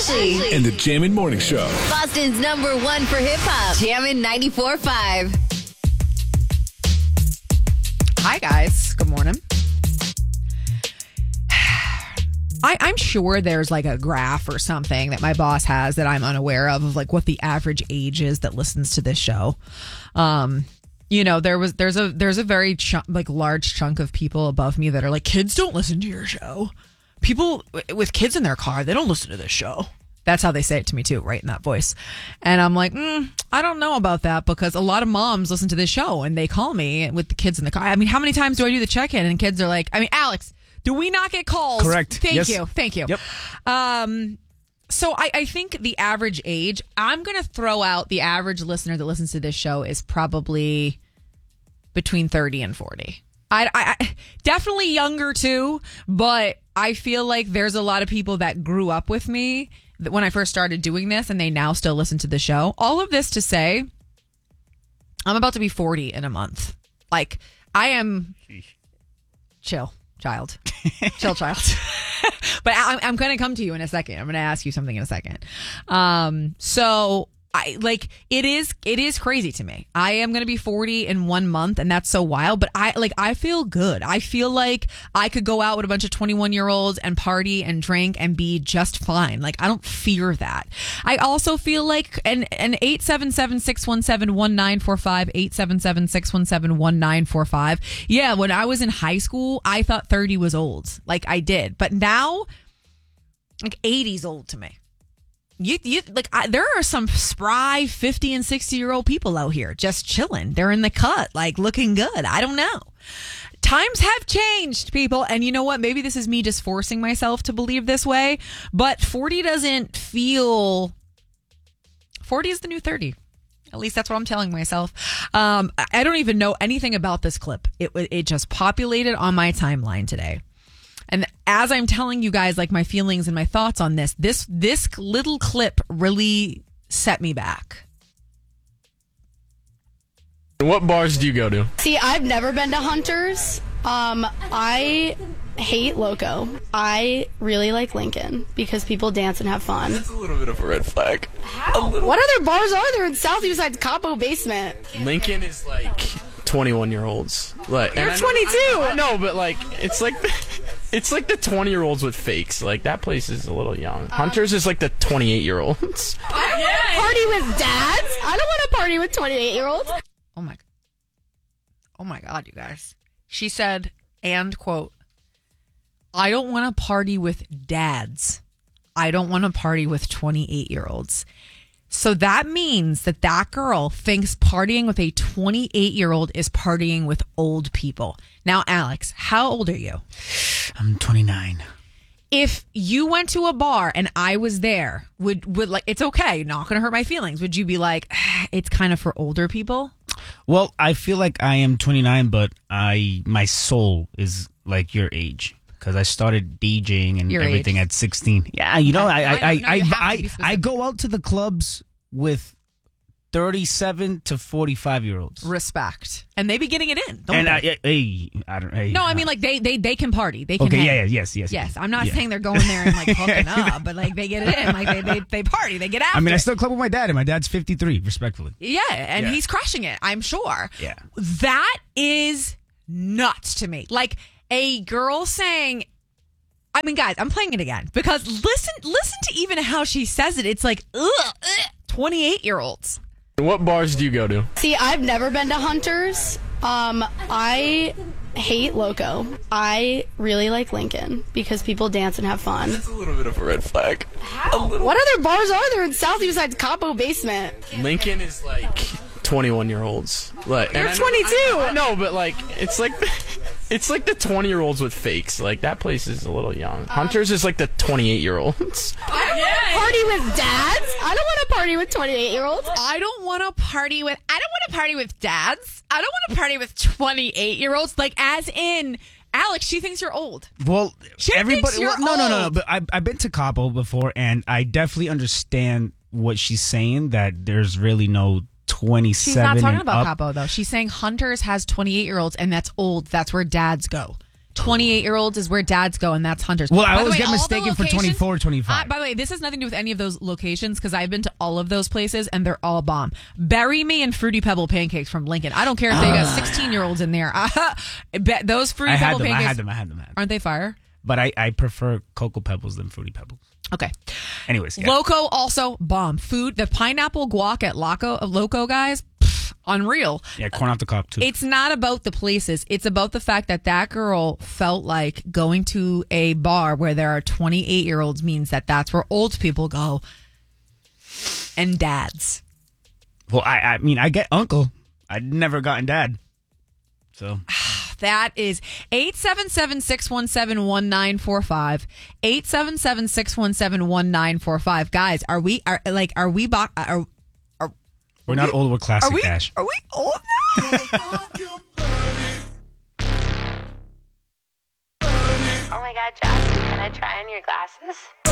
Ashley. And the Jammin' Morning Show. Boston's number one for hip-hop. Jammin' 94.5. Hi, guys. Good morning. I'm sure there's like a graph or something that my boss has that I'm unaware of like what the average age is that listens to this show. You know, there's a very large chunk of people above me that are like, kids don't listen to your show. People with kids in their car, they don't listen to this show. That's how they say it to me too, right in that voice. And I'm like, I don't know about that, because a lot of moms listen to this show and they call me with the kids in the car. I mean, how many times do I do the check-in and kids are like, Alex, do we not get calls? Correct. Thank Yes. you. Yep. So I think the average age, I'm going to throw out the average listener that listens to this show is probably between 30 and 40. I definitely younger too, but I feel like there's a lot of people that grew up with me when I first started doing this and they now still listen to the show. All of this to say, I'm about to be 40 in a month. Like, I am chill child. But I'm going to come to you in a second. I'm going to ask you something in a second. So it is crazy to me. I am going to be 40 in 1 month, and that's so wild, but I feel good. I feel like I could go out with a bunch of 21-year-olds and party and drink and be just fine. Like, I don't fear that. I also feel like an 877-617-1945, 877-617-1945. Yeah, when I was in high school, I thought 30 was old. Like, I did. But now, like, 80's old to me. There are some spry 50 and 60-year-old people out here just chilling. They're in the cut, like, looking good. I don't know. Times have changed, people. And you know what? Maybe this is me just forcing myself to believe this way, but 40 doesn't feel... 40 is the new 30. At least that's what I'm telling myself. I don't even know anything about this clip. It just populated on my timeline today. And as I'm telling you guys, like, my feelings and my thoughts on this little clip really set me back. What bars do you go to? See, I've never been to Hunter's. I hate Loco. I really like Lincoln because people dance and have fun. That's a little bit of a red flag. How? What other bars are there in Southie besides Capo Basement? Lincoln is like 21-year-olds. Like, You're 22. I know, but like it's like the 20-year-olds with fakes. Like, that place is a little young. Hunter's is like the 28-year-olds. I don't want to party with dads. I don't want to party with 28-year-olds. Oh my God, you guys. She said, and quote, I don't want to party with dads. I don't want to party with 28-year-olds. So that means that girl thinks partying with a 28-year-old is partying with old people. Now, Alex, how old are you? I'm 29. If you went to a bar and I was there, would like, it's okay, not going to hurt my feelings. Would you be like, it's kind of for older people? Well, I feel like I am 29, but my soul is like your age. Because I started DJing and everything at 16. Yeah, you know, I go out to the clubs with 37 to 45-year-olds. Respect, and they be getting it in. Don't they? No, I mean, like they can party. They can. Okay, hang. Yes. I'm not saying they're going there and like hooking up, but like they get it in. Like they party. They get after. I mean, I still club with my dad, and my dad's 53. Respectfully. Yeah, and he's crushing it. I'm sure. Yeah, that is nuts to me. Like, a girl saying, I mean, guys, I'm playing it again because listen to even how she says it. It's like, 28-year-olds. What bars do you go to? See, I've never been to Hunter's. I hate Loco. I really like Lincoln because people dance and have fun. That's a little bit of a red flag. How? What other bars are there in Southie besides Capo Basement? Lincoln is like 21-year-olds. Like, You're 22. I know, but like it's like the 20-year-olds with fakes. Like, that place is a little young. Hunter's is like the 28-year-olds. I don't want to party with dads. I don't want to party with 28-year-olds. I don't want to party with dads. I don't want to party with 28-year-olds. Like, as in, Alex, she thinks you're old. Well, everybody. You're No. But I've been to Capo before, and I definitely understand what she's saying. That there's really no 27. She's not talking about up. Capo though. She's saying Hunter's has 28-year-olds, and that's old. That's where dads go. 28-year-olds is where dads go, and that's Hunters. Well, I always get mistaken for 24, 25. By the way, this has nothing to do with any of those locations because I've been to all of those places, and they're all bomb. Bury me in Fruity Pebble pancakes from Lincoln. I don't care if they got 16-year-olds in there. Those Fruity Pebble pancakes. I had them. Aren't they fire? But I prefer Cocoa Pebbles than Fruity Pebbles. Okay. Anyways. Yeah. Loco also bomb. Food, the pineapple guac at Loco guys, unreal. Yeah, corn off the cob too. It's not about the places. It's about the fact that girl felt like going to a bar where there are 28-year-olds means that that's where old people go and dads. Well, I mean, I get uncle. I'd never gotten dad. So that is 877-617-1945. 877-617-1945. Guys, are we we're not old, we're classic, Ash. Are we old now? Oh my God, Josh, can I try on your glasses?